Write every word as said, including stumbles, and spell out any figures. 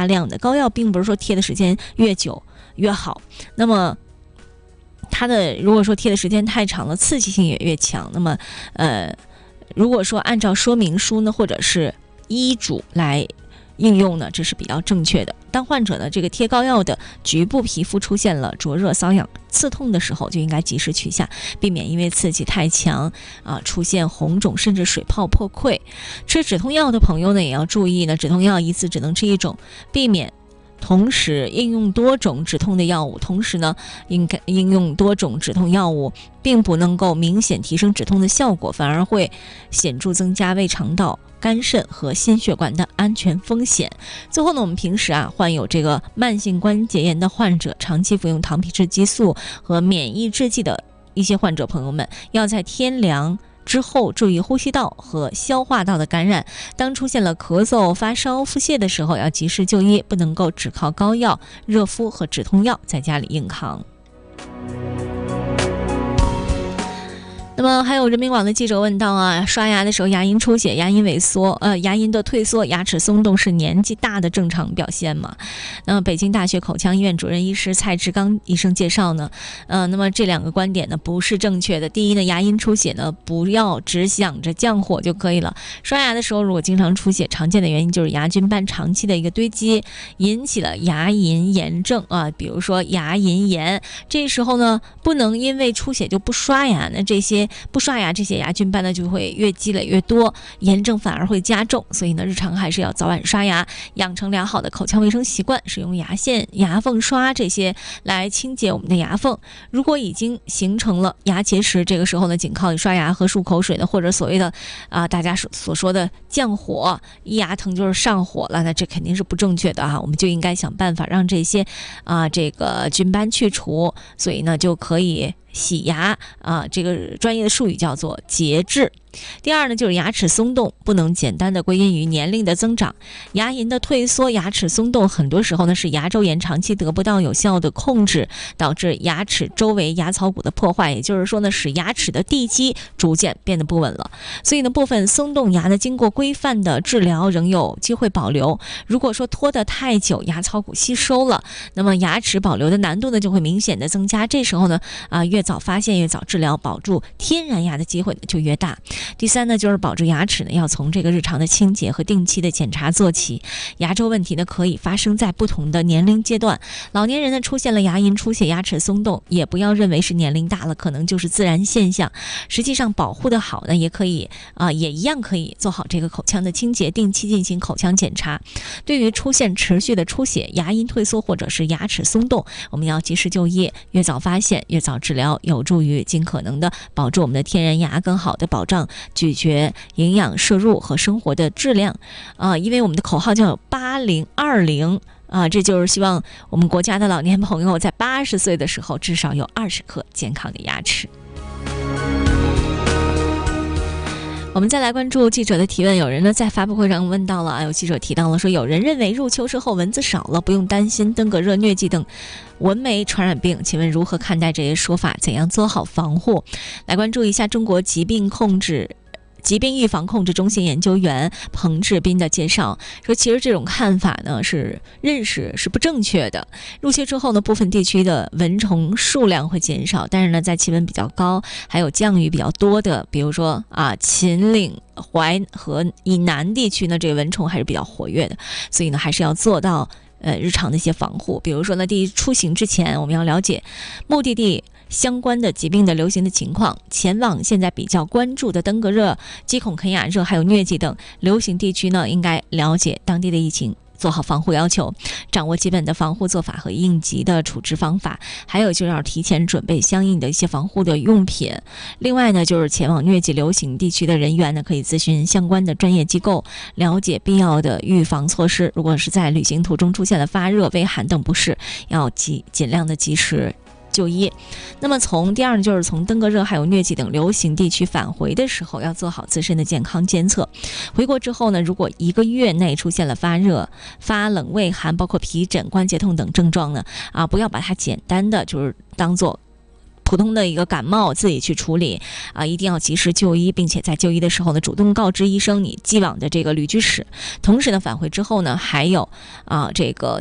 加量的。膏药并不是说贴的时间越久越好，那么它的如果说贴的时间太长了，刺激性也越强。那么呃，如果说按照说明书呢，或者是医嘱来应用呢，这是比较正确的。当患者呢这个贴膏药的局部皮肤出现了灼热、瘙痒、刺痛的时候，就应该及时取下，避免因为刺激太强啊出现红肿甚至水泡破溃。吃止痛药的朋友呢也要注意呢，止痛药一次只能吃一种，避免同时应用多种止痛的药物。同时呢，应该应用多种止痛药物，并不能够明显提升止痛的效果，反而会显著增加胃肠道、肝肾和心血管的安全风险。最后呢，我们平时啊患有这个慢性关节炎的患者，长期服用糖皮质激素和免疫制剂的一些患者朋友们，要在天凉之后注意呼吸道和消化道的感染。当出现了咳嗽、发烧、腹泻的时候，要及时就医，不能够只靠膏药、热敷和止痛药在家里硬扛。那么还有人民网的记者问到啊，刷牙的时候牙龈出血、牙龈萎缩、呃牙龈的退缩、牙齿松动是年纪大的正常表现吗？那么北京大学口腔医院主任医师蔡志刚医生介绍呢，呃，那么这两个观点呢不是正确的。第一呢，牙龈出血呢不要只想着降火就可以了。刷牙的时候如果经常出血，常见的原因就是牙菌斑长期的一个堆积，引起了牙龈炎症啊，比如说牙龈炎。这时候呢，不能因为出血就不刷牙，那这些不刷牙，这些牙菌斑呢就会越积累越多，炎症反而会加重。所以呢，日常还是要早晚刷牙，养成良好的口腔卫生习惯，使用牙线、牙缝刷这些来清洁我们的牙缝。如果已经形成了牙结石，这个时候呢，仅靠刷牙和漱口水呢，或者所谓的啊、呃、大家所说的降火，一牙疼就是上火了，那这肯定是不正确的啊。我们就应该想办法让这些啊、呃、这个菌斑去除，所以呢就可以洗牙啊，这个专业的术语叫做节制。第二呢，就是牙齿松动，不能简单的归因于年龄的增长。牙龈的退缩、牙齿松动，很多时候呢是牙周炎长期得不到有效的控制，导致牙齿周围牙槽骨的破坏，也就是说呢，使牙齿的地基逐渐变得不稳了。所以呢，部分松动牙呢，经过规范的治疗，仍有机会保留。如果说拖得太久，牙槽骨吸收了，那么牙齿保留的难度呢就会明显的增加。这时候呢，啊，越早发现越早治疗，保住天然牙的机会呢就越大。第三呢，就是保住牙齿呢，要从这个日常的清洁和定期的检查做起。牙周问题呢，可以发生在不同的年龄阶段。老年人呢出现了牙龈出血、牙齿松动，也不要认为是年龄大了，可能就是自然现象。实际上保护的好呢，也可以啊、呃，也一样可以做好这个口腔的清洁，定期进行口腔检查。对于出现持续的出血、牙龈退缩或者是牙齿松动，我们要及时就医，越早发现越早治疗，有助于尽可能的保住我们的天然牙，更好的保障咀嚼营养摄入和生活的质量啊、呃，因为我们的口号叫八零二零啊，这就是希望我们国家的老年朋友在八十岁的时候至少有二十颗健康的牙齿。我们再来关注记者的提问，有人呢在发布会上问到了啊，有记者提到了说，有人认为入秋之后蚊子少了，不用担心登革热、疟疾等蚊媒传染病，请问如何看待这些说法？怎样做好防护？来关注一下中国疾病控制疾病预防控制中心研究员彭志斌的介绍，说其实这种看法呢是认识是不正确的。入秋之后呢，部分地区的蚊虫数量会减少，但是呢，在气温比较高还有降雨比较多的，比如说啊秦岭、淮河以南地区呢，这个蚊虫还是比较活跃的，所以呢，还是要做到呃日常的一些防护。比如说呢，第一，出行之前我们要了解目的地相关的疾病的流行的情况，前往现在比较关注的登革热、鸡孔肯雅热还有疟疾等流行地区呢，应该了解当地的疫情，做好防护要求，掌握基本的防护做法和应急的处置方法，还有就是要提前准备相应的一些防护的用品。另外呢，就是前往疟疾流行地区的人员呢，可以咨询相关的专业机构，了解必要的预防措施。如果是在旅行途中出现了发热、畏寒等不适，要尽尽量的及时就医。那么从第二呢，就是从登革热还有疟疾等流行地区返回的时候，要做好自身的健康监测。回国之后呢，如果一个月内出现了发热、发冷、畏寒，包括皮疹、关节痛等症状呢，啊，不要把它简单的就是当做普通的一个感冒自己去处理啊，一定要及时就医，并且在就医的时候呢，主动告知医生你既往的这个旅居史。同时呢，返回之后呢，还有啊这个